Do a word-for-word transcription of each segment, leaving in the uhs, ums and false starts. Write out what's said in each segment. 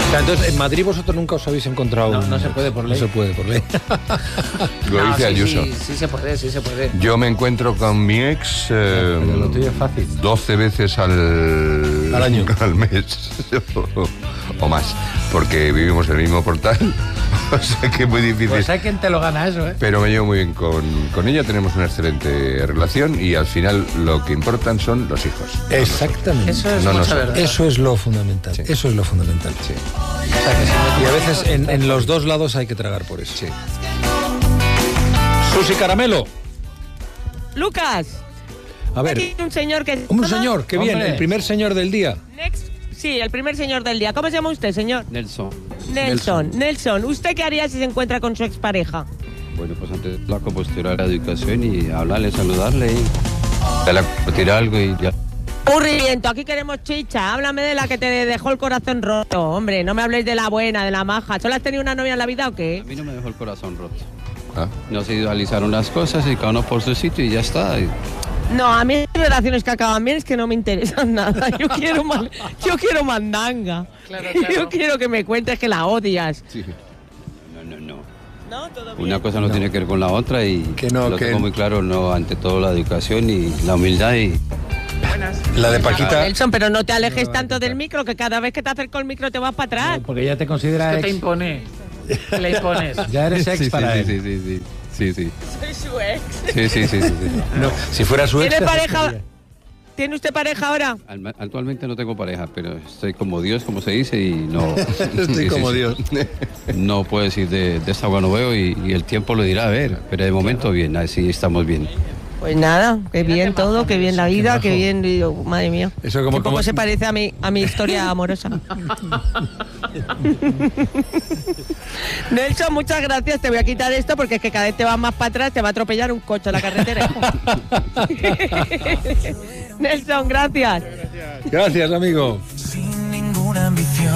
O sea, entonces, en Madrid vosotros nunca os habéis encontrado... No, no se puede por ley. No se puede por ley. Lo No, dice sí, Ayuso. Sí, sí se puede, sí se puede. Yo me encuentro con mi ex eh, Pero lo tuyo es fácil. doce veces al, Al año. al mes o, o más, porque vivimos en el mismo portal, o sea que es muy difícil. Pues hay quien te lo gana eso, ¿eh? Pero me llevo muy bien con, con ella, tenemos una excelente relación y al final lo que importan son los hijos. Exactamente. Eso es No, no mucha sé. verdad. Eso es lo fundamental. Sí. Eso es lo fundamental. Sí. O sea, que si no- Y a veces en, en los dos lados hay que tragar por eso. Sí. Susi Caramelo. Lucas, A ver, aquí hay un señor que... un señor, qué bien, Hombre. el primer señor del día. Next. Sí, el primer señor del día. ¿Cómo se llama usted, señor? Nelson. Nelson. Nelson, ¿usted qué haría si se encuentra con su expareja? Bueno, pues antes la compostura de la educación y hablarle, saludarle y darle a compartir algo y ya. Aburrimiento, aquí queremos chicha. Háblame de la que te dejó el corazón roto. Hombre, no me habléis de la buena, de la maja. ¿Solo has tenido una novia en la vida o A qué? mí no me dejó el corazón roto. Ah, Nos idealizaron las cosas y cada uno por su sitio y ya está. Y No, a mí las relaciones que acaban bien es que no me interesan nada. Yo quiero, man- yo quiero mandanga. Claro, claro. Yo quiero que me cuentes que la odias. sí. no, no, no. ¿No? ¿Todo bien? Una cosa no, tiene que ver con la otra y Que no, lo que- tengo muy claro, no, ante todo la educación y la humildad y La de Paquita. Nelson, pero no te alejes tanto del micro, que cada vez que te acerco el micro te vas para atrás. Porque ya te considera Que ex. te impone. Le impones. Ya eres ex sí, sí, para sí, él. sí, sí, sí, sí, sí, Soy su ex. sí, sí, sí, sí, sí. No, si fuera su ex. ¿Tiene te pareja? aceptaría. ¿Tiene usted pareja ahora? Al- Actualmente no tengo pareja, pero estoy como Dios, como se dice, y no... Estoy sí, sí, como sí. Dios. No puedo decir de, de esta agua no veo y, y el tiempo lo dirá a ver, pero de momento bien, así estamos bien. Pues nada, qué bien todo, qué bien la vida, majo. qué bien, digo, madre mía. Eso como- Qué poco como- se parece a mi, a mi historia amorosa. Nelson, muchas gracias. Te voy a quitar esto porque es que cada vez te vas más para atrás, te va a atropellar un coche a la carretera. Nelson, gracias. Gracias, amigo. Sin ninguna ambición.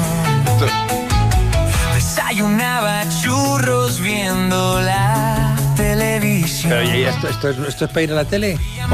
Desayunaba churros viendo la televisión. Pero ¿y esto, esto, es, ¿esto es para ir a la tele?